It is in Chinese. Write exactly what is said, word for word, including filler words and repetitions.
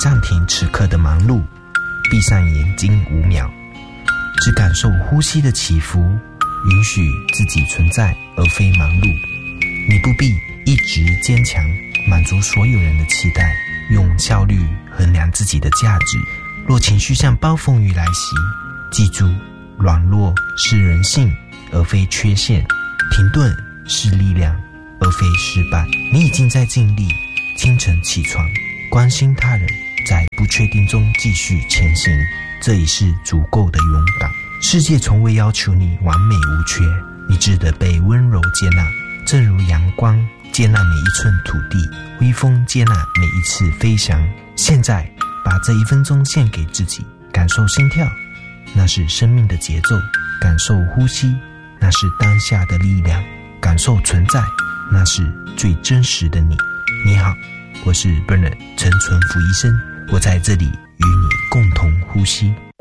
暂停此刻的忙碌，闭上眼睛五秒，只感受呼吸的起伏，允许自己存在而非忙碌。你不必一直坚强，满足所有人的期待，用效率衡量自己的价值。若情绪像暴风雨来袭，记住，软弱是人性而非缺陷，停顿是力量而非失败。你已经在尽力，清晨起床，关心他人，在不确定中继续前行，这已是足够的勇敢。世界从未要求你完美无缺，你值得被温柔接纳，正如阳光接纳每一寸土地，微风接纳每一次飞翔。现在把这一分钟献给自己，感受心跳，那是生命的节奏；感受呼吸，那是当下的力量；感受存在，那是最真实的你。你好，我是 Bernard 陈纯福医生，我在这里与你共同呼吸。